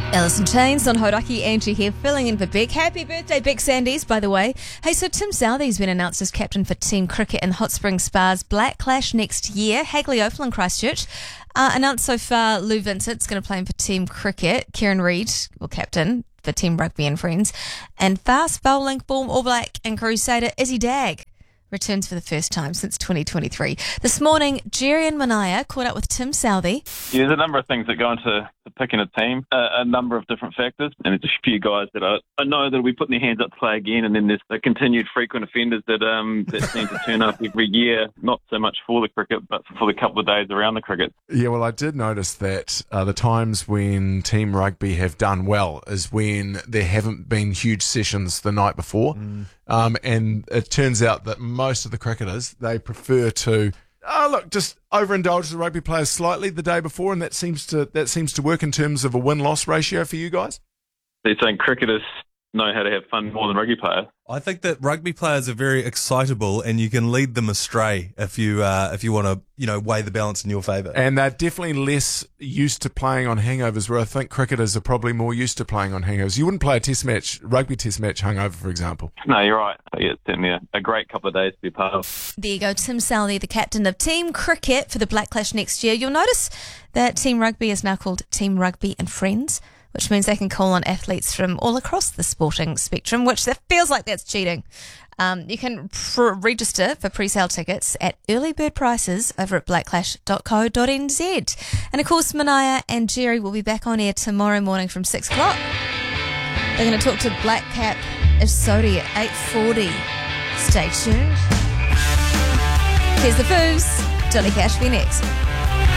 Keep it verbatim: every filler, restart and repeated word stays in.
Alice in Chains on Hodaki. Angie here, filling in for Beck. Happy birthday, Beck Sandys, by the way. Hey, so Tim Southee's been announced as captain for Team Cricket in Hot Springs Spas Black Clash next year. Hagley Oval in Christchurch. Uh, announced so far, Lou Vincent's going to play for Team Cricket. Kieran Reid will captain for Team Rugby and Friends. And fast bowling form All Black and Crusader Izzy Dag returns for the first time since twenty twenty-three. This morning, Jerry and Manaya caught up with Tim Southee. Yeah, there's a number of things that go into to picking a team, uh, a number of different factors, and there's a few guys that I, I know that will be putting their hands up to play again, and then there's the continued frequent offenders that um that seem to turn up every year, not so much for the cricket, but for the couple of days around the cricket. Yeah, well, I did notice that uh, the times when Team Rugby have done well is when there haven't been huge sessions the night before. Mm. Um, and it turns out that most of the cricketers, they prefer to, oh, look, just overindulge the rugby players slightly the day before, and that seems to that seems to work in terms of a win-loss ratio for you guys? They're saying cricketers know how to have fun more than rugby players. I think that rugby players are very excitable, and you can lead them astray if you uh, if you want to, you know, weigh the balance in your favour. And they're definitely less used to playing on hangovers, where I think cricketers are probably more used to playing on hangovers. You wouldn't play a test match, rugby test match hungover, for example. No, you're right. Yeah, it's certainly a, a great couple of days to be part of. There you go, Tim Southee, the captain of Team Cricket for the Black Clash next year. You'll notice that Team Rugby is now called Team Rugby and Friends, which means they can call on athletes from all across the sporting spectrum, which that feels like that's cheating. Um, you can pr- register for pre-sale tickets at early bird prices over at black clash dot co dot n z. And of course, Manaya and Jerry will be back on air tomorrow morning from six o'clock. They're going to talk to Black Cap Isodi at eight forty. Stay tuned. Here's the Foos. Johnny Cash for you next.